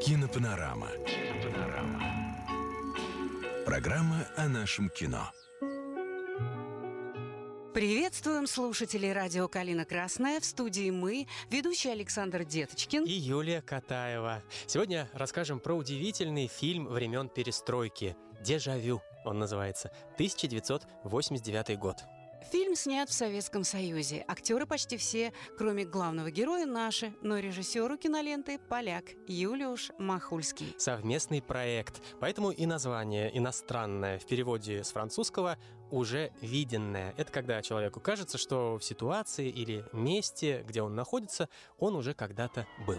Кинопанорама. Программа о нашем кино. Приветствуем слушателей радио «Калина Красная». В студии мы, ведущий Александр Деточкин и Юлия Катаева. Сегодня расскажем про удивительный фильм времен перестройки «Дежавю». Он называется. 1989 год. Фильм снят в Советском Союзе. Актеры почти все, кроме главного героя, наши, но режиссеру киноленты поляк Юлиуш Махульский. Совместный проект, поэтому и название иностранное в переводе с французского уже виденное. Это когда человеку кажется, что в ситуации или месте, где он находится, он уже когда-то был.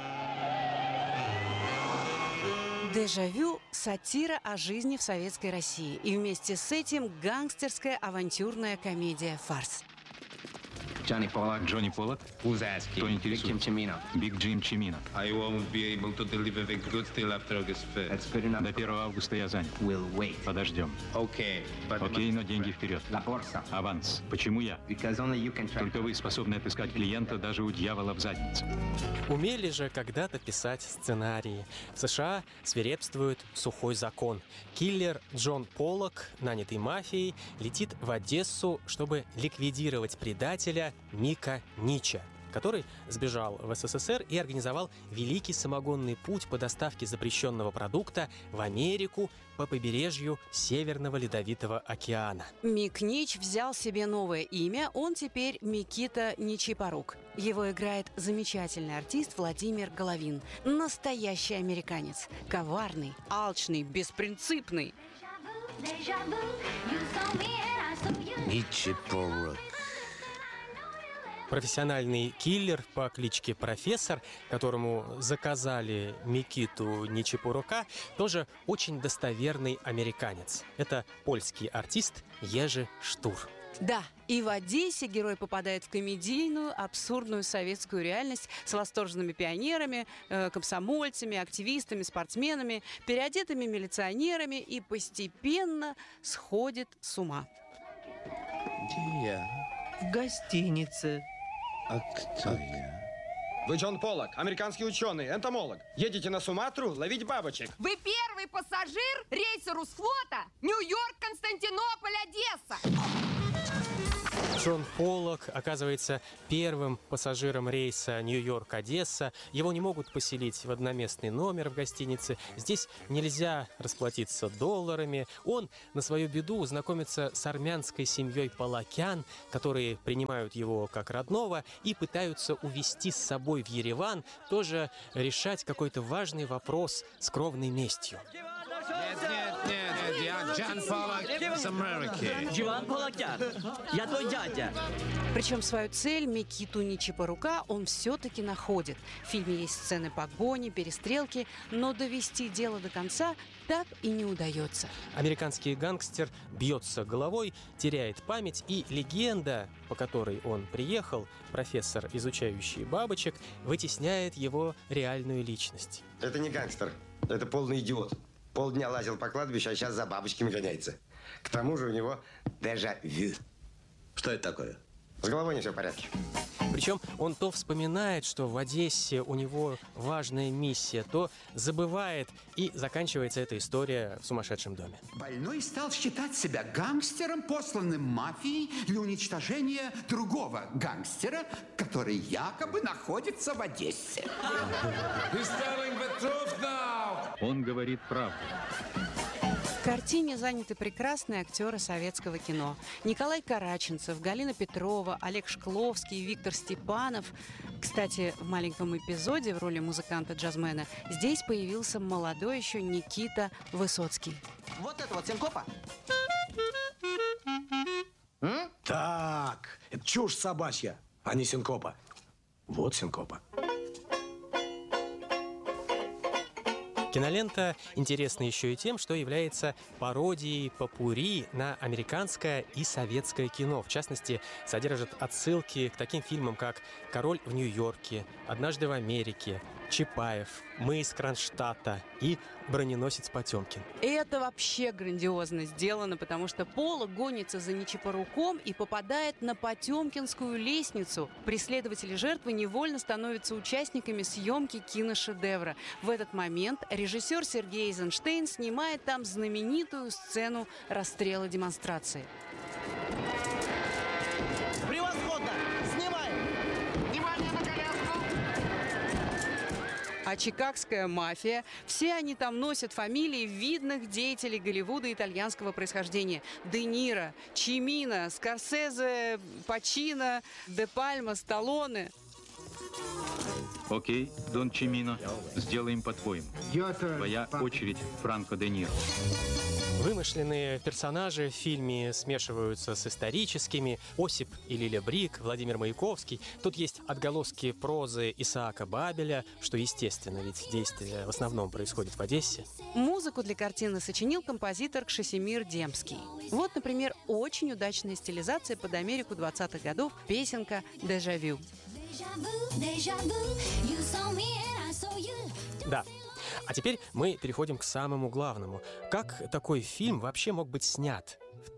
«Дежавю» — сатира о жизни в Советской России. И вместе с этим гангстерская авантюрная комедия-фарс. Джонни Поллак. Who's asking? Кто интересует? Биг Джим Чимино. I won't be able to deliver the goods till after August 1st. That's good enough. До 1 августа я занят. We'll wait. Подождем. Okay, but Окей, но деньги вперед. La Borsa. Аванс. Почему я? Because only you can track. Только вы способны отыскать клиента даже у дьявола в заднице. Умели же когда-то писать сценарии. В США свирепствует сухой закон. Киллер Джон Поллак, нанятый мафией, летит в Одессу, чтобы ликвидировать предателя Мика Нича, который сбежал в СССР и организовал великий самогонный путь по доставке запрещенного продукта в Америку по побережью Северного Ледовитого океана. Мик Нич взял себе новое имя, он теперь Микита Ничипорук. Его играет замечательный артист Владимир Головин. Настоящий американец. Коварный, алчный, беспринципный. Ничипорук. Профессиональный киллер по кличке Профессор, которому заказали Микиту Ничипорука, тоже очень достоверный американец. Это польский артист Ежи Штур. Да, и в Одессе герой попадает в комедийную, абсурдную советскую реальность с восторженными пионерами, комсомольцами, активистами, спортсменами, переодетыми милиционерами и постепенно сходит с ума. Где я? В гостинице. А кто я? Вы Джон Поллак, американский ученый, энтомолог. Едете на Суматру ловить бабочек. Вы первый пассажир рейса Русфлота Нью-Йорк, Константинополь, Одесса. Джон Поллак оказывается первым пассажиром рейса Нью-Йорк-Одесса. Его не могут поселить в одноместный номер в гостинице. Здесь нельзя расплатиться долларами. Он на свою беду знакомится с армянской семьей Полакян, которые принимают его как родного и пытаются увезти с собой в Ереван, тоже решать какой-то важный вопрос с кровной местью. Нет, я Джон Поллак из Америки. Джон Поллакян. Я твой дядя. Причем свою цель, Микиту Ничипорука, он все-таки находит. В фильме есть сцены погони, перестрелки, но довести дело до конца так и не удается. Американский гангстер бьется головой, теряет память, и легенда, по которой он приехал, профессор, изучающий бабочек, вытесняет его реальную личность. Это не гангстер, это полный идиот. Полдня лазил по кладбищу, а сейчас за бабочками гоняется. К тому же у него дежавю. Что это такое? С головой не все в порядке. Причем он то вспоминает, что в Одессе у него важная миссия, то забывает, и заканчивается эта история в сумасшедшем доме. Больной стал считать себя гангстером, посланным мафией для уничтожения другого гангстера, который якобы находится в Одессе. Он говорит правду. В картине заняты прекрасные актеры советского кино. Николай Караченцев, Галина Петрова, Олег Шкловский, Виктор Степанов. Кстати, в маленьком эпизоде в роли музыканта-джазмена здесь появился молодой еще Никита Высоцкий. Вот это вот синкопа. Так, это чушь собачья, а не синкопа. Вот синкопа. Кинолента интересна еще и тем, что является пародией попурри на американское и советское кино. В частности, содержит отсылки к таким фильмам, как «Король в Нью-Йорке», «Однажды в Америке», Чапаев, мыс Кронштадта и броненосец Потемкин. Это вообще грандиозно сделано, потому что Полок гонится за Нечипоруком и попадает на Потемкинскую лестницу. Преследователи жертвы невольно становятся участниками съемки киношедевра. В этот момент режиссер Сергей Эйзенштейн снимает там знаменитую сцену расстрела демонстрации. Превосходно! Снимаем! Внимание на коляску! А чикагская мафия, все они там носят фамилии видных деятелей Голливуда и итальянского происхождения. Де Ниро, Чимино, Скорсезе, Пачино, Де Пальма, Сталлоне. Окей, Дон Чимино, сделаем по-твоему. Твоя очередь, Франко де Ниро. Вымышленные персонажи в фильме смешиваются с историческими. Осип и Лиля Брик, Владимир Маяковский. Тут есть отголоски прозы Исаака Бабеля, что естественно, ведь действие в основном происходит в Одессе. Музыку для картины сочинил композитор Кшесимир Демский. Вот, например, очень удачная стилизация под Америку 20-х годов, песенка «Дежавю». Да. А теперь мы переходим к самому главному. Как такой фильм вообще мог быть снят в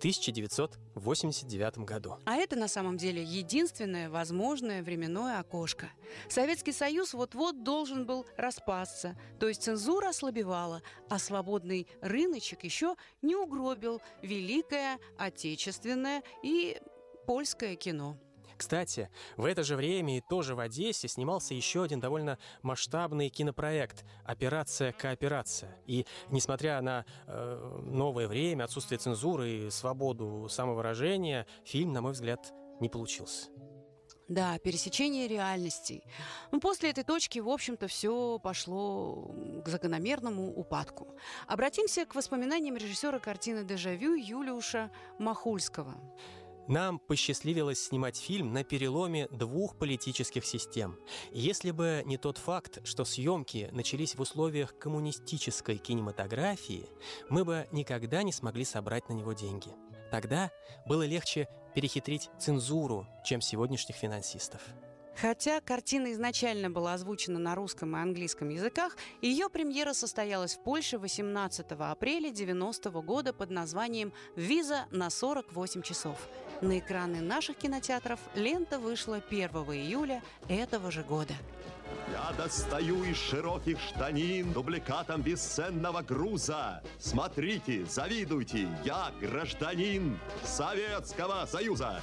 1989 году? А это на самом деле единственное возможное временное окошко. Советский Союз вот-вот должен был распасться, то есть цензура ослабевала, а свободный рыночек еще не угробил великое отечественное и польское кино. Кстати, в это же время и тоже в Одессе снимался еще один довольно масштабный кинопроект «Операция Кооперация». И несмотря на новое время, отсутствие цензуры и свободу самовыражения, фильм, на мой взгляд, не получился. Да, пересечение реальностей. После этой точки, в общем-то, все пошло к закономерному упадку. Обратимся к воспоминаниям режиссера картины «Дежавю» Юлиуша Махульского. Нам посчастливилось снимать фильм на переломе двух политических систем. Если бы не тот факт, что съемки начались в условиях коммунистической кинематографии, мы бы никогда не смогли собрать на него деньги. Тогда было легче перехитрить цензуру, чем сегодняшних финансистов. Хотя картина изначально была озвучена на русском и английском языках, ее премьера состоялась в Польше 18 апреля 1990 года под названием «Виза на 48 часов». На экраны наших кинотеатров лента вышла 1 июля этого же года. Я достаю из широких штанин дубликатом бесценного груза. Смотрите, завидуйте, я гражданин Советского Союза.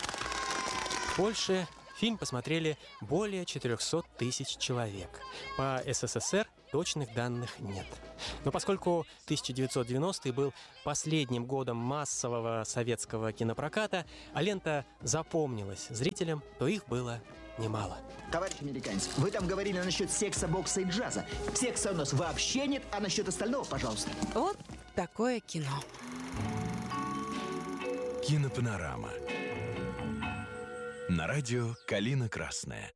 В Польше фильм посмотрели более 400 тысяч человек. По СССР точных данных нет. Но поскольку 1990-й был последним годом массового советского кинопроката, а лента запомнилась зрителям, то их было немало. Товарищ американец, вы там говорили насчет секса, бокса и джаза. Секса у нас вообще нет, а насчет остального, пожалуйста. Вот такое кино. Кинопанорама. На радио «Калина Красная».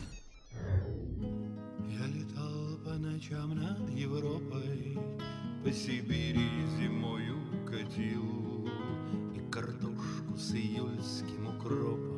Я летал по ночам над Европой, по Сибири зимою катил и картошку с июльским укропом